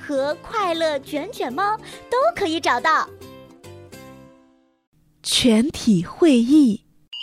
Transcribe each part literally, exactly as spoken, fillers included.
和快乐卷卷猫都可以找到。 全体会议。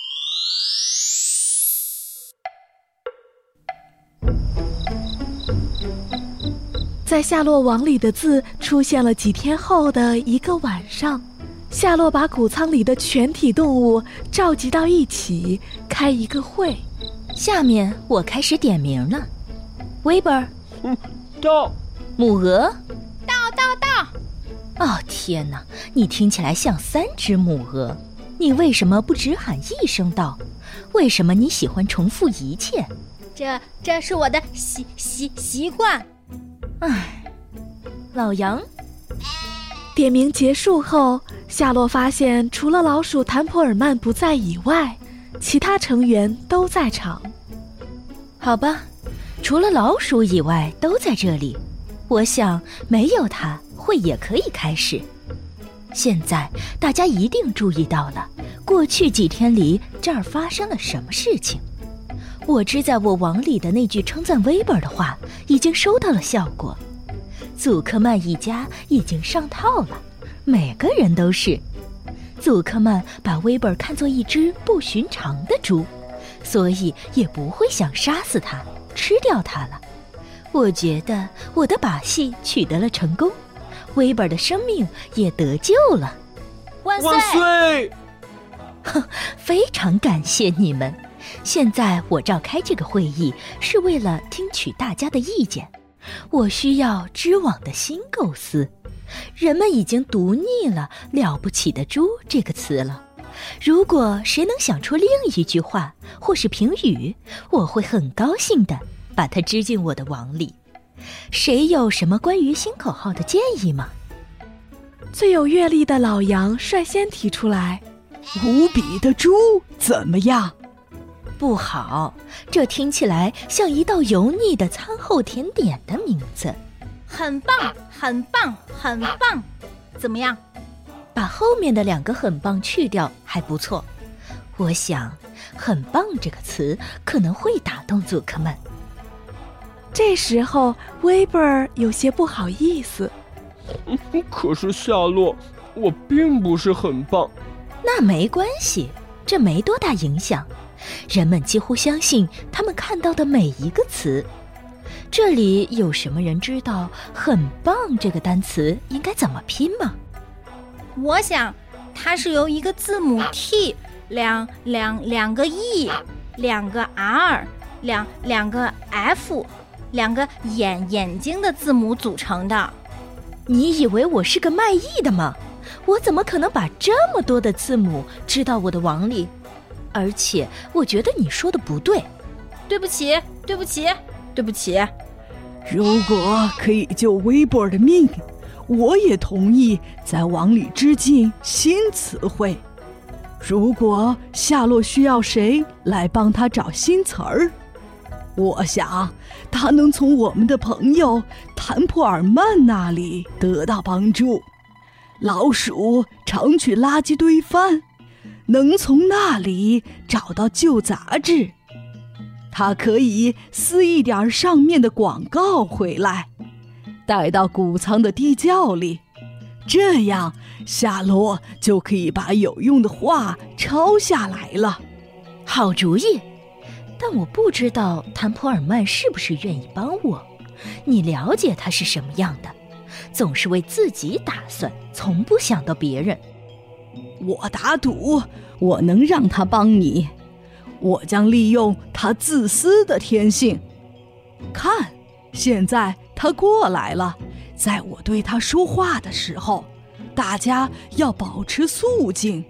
在夏洛网里的字出现了几天后的一个晚上，夏洛把谷仓里的全体动物召集到一起，开一个会。 下面我开始点名了。威伯尔， 嗯，到。 母鹅， 到到到。 哦天哪，你听起来像三只母鹅，你为什么不只喊一声到？为什么你喜欢重复一切？ 这这是我的习习习惯。 唉，老杨。 点名结束后，夏洛发现除了老鼠坦普尔曼不在以外，其他成员都在场。 好吧，除了老鼠以外都在这里，我想没有它会也可以开始。现在大家一定注意到了，过去几天里这儿发生了什么事情。我织在我网里的那句称赞威伯尔的话已经收到了效果，祖克曼一家已经上套了，每个人都是。祖克曼把威伯尔看作一只不寻常的猪，所以也不会想杀死他，吃掉他了。我觉得我的把戏取得了成功，威伯尔的生命也得救了。 万岁！ 万岁！ 哼，非常感谢你们。现在我召开这个会议是为了听取大家的意见，我需要织网的新构思。人们已经读腻了了不起的猪这个词了，如果谁能想出另一句话或是评语，我会很高兴地把它织进我的网里。谁有什么关于新口号的建议吗？ 最有阅历的老杨率先提出来。 无比的猪怎么样？ 不好，这听起来像一道油腻的餐后甜点的名字。 很棒，很棒，很棒，怎么样？ 把后面的两个很棒去掉还不错。我想很棒这个词可能会打动祖克曼。 这时候威伯尔有些不好意思。 可是夏洛，我并不是很棒。 那没关系，这没多大影响。人们几乎相信他们看到的每一个词。这里有什么人知道很棒这个单词应该怎么拼吗？ 我想它是由一个字母 T 两两两个 E 两个 R 两两个 F 两个眼眼睛的字母组成的。 你以为我是个卖艺的吗？我怎么可能把这么多的字母织到我的网里？而且我觉得你说的不对。 对不起，对不起，对不起。 如果可以救威伯尔的命，我也同意在网里织进新词汇。如果夏洛需要谁来帮他找新词儿，我想他能从我们的朋友坦普尔曼那里得到帮助。老鼠常去垃圾堆翻，能从那里找到旧杂志。他可以撕一点上面的广告回来，带到谷仓的地窖里，这样夏洛就可以把有用的话抄下来了。 好主意，但我不知道坦普尔曼是不是愿意帮我。你了解他是什么样的，总是为自己打算，从不想到别人。 我打赌我能让他帮你，我将利用他自私的天性。看，现在他过来了，在我对他说话的时候，大家要保持肃静。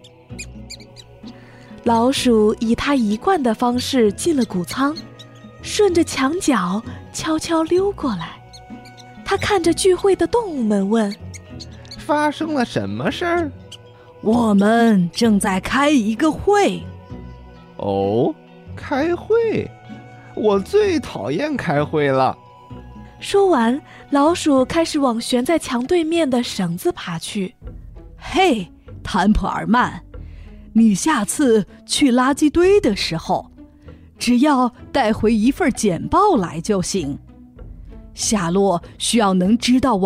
老鼠以他一贯的方式进了谷仓，顺着墙角悄悄溜过来。他看着聚会的动物们问： 发生了什么事儿？ 我们正在开一个会。 哦，开会？我最讨厌开会了。 说完，老鼠开始往悬在墙对面的绳子爬去。 嘿，坦普尔曼，你下次去垃圾堆的时候，只要带回一份简报来就行。夏洛需要能知道